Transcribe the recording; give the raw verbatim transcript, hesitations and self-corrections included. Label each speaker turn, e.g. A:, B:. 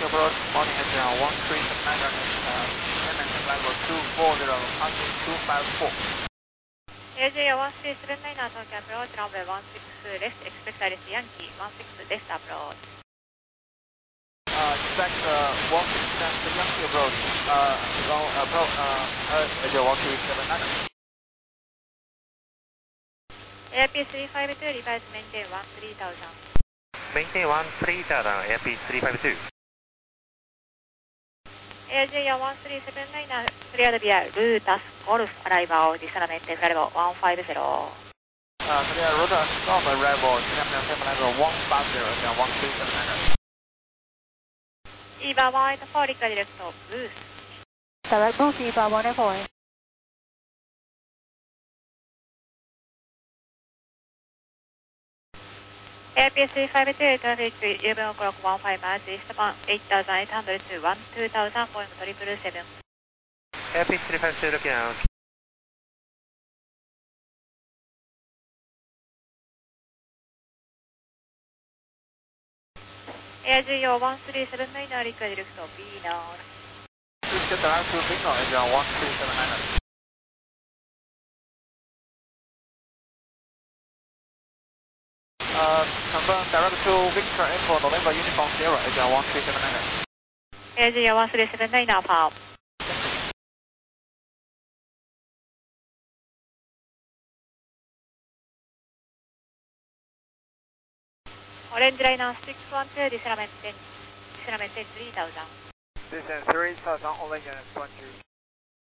A: approach, morning engine one three seven nine, uh, maintain level two four zero, passing two five four.
B: A J one three seven nine, Tokyo approach, runway one six left, expect Alice Yankee, one six left approach.
A: Uh, expect uh, one six left Yankee approach, uh, long approach, uh, uh, A J one three seven nine.
B: A R P three five two, revise maintain one three thousand.
C: Maintain one three thousand, A R P three five two.
B: A J one three seven nine, cleared via Lotus Golf arrival, descend maintain level one five zero.
A: Uh, clear Lotus Golf arrival, descend maintain level one five zero, one three seven nine.
B: Eva one eight four, request direct boost.
D: Direct boost, Eva one eight four.
B: A R P three five two, traffic eleven o'clock fifteen miles, eastbound eight thousand eight hundred to one two thousand, point triple seven.
C: A R P three five two, looking out.
B: A J one three seven nine, request direct B now.
A: Please get direct to Victor, A J one three seven nine. Uh, confirm direct to Victor Echo November Uniform Sierra, A J one three seven nine.
B: A J one three seven nine, Alpha. Orange line on six one two, descend maintain three thousand.
A: Descend three thousand, orange line one two.